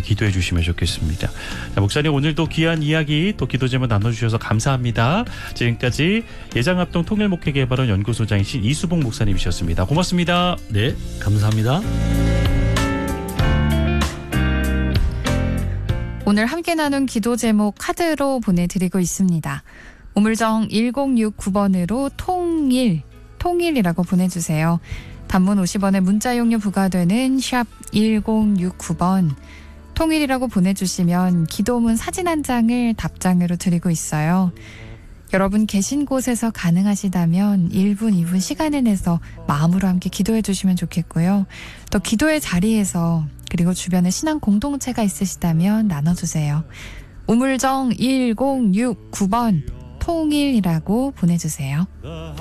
기도해 주시면 좋겠습니다. 자, 목사님 오늘도 귀한 이야기 또 기도 제목 나눠주셔서 감사합니다. 지금까지 예장합동 통일목회개발원 연구소장이신 이수봉 목사님이셨습니다. 고맙습니다. 네, 감사합니다. 오늘 함께 나눈 기도 제목 카드로 보내드리고 있습니다. 우물정 1069번으로 통일이라고 보내주세요. 단문 50원의 문자 용료 부과되는 샵 1069번 통일이라고 보내주시면 기도문 사진 한 장을 답장으로 드리고 있어요. 여러분 계신 곳에서 가능하시다면 1분, 2분 시간을 내서 마음으로 함께 기도해 주시면 좋겠고요. 또 기도의 자리에서 그리고 주변에 신앙 공동체가 있으시다면 나눠주세요. 우물정 1069번 통일이라고 보내주세요.